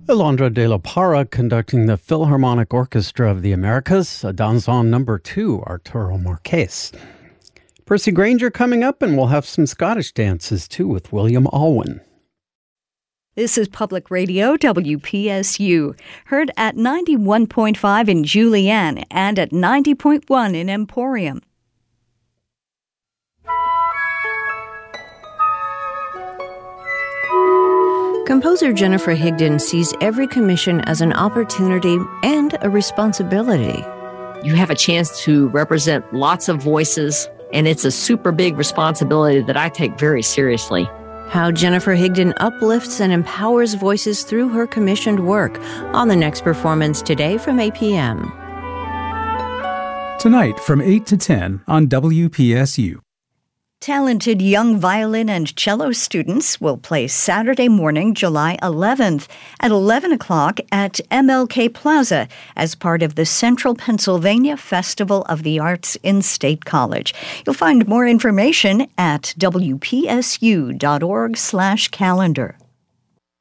Alondra de la Parra conducting the Philharmonic Orchestra of the Americas, a Danzon No. 2, Arturo Marquez. Percy Granger coming up, and we'll have some Scottish dances, too, with William Alwyn. This is Public Radio, WPSU, heard at 91.5 in Julian and at 90.1 in Emporium. Composer Jennifer Higdon sees every commission as an opportunity and a responsibility. You have a chance to represent lots of voices, and it's a super big responsibility that I take very seriously. How Jennifer Higdon uplifts and empowers voices through her commissioned work on the next performance today from 8 p.m. Tonight from 8 to 10 on WPSU. Talented young violin and cello students will play Saturday morning, July 11th at 11 o'clock at MLK Plaza as part of the Central Pennsylvania Festival of the Arts in State College. You'll find more information at wpsu.org/calendar.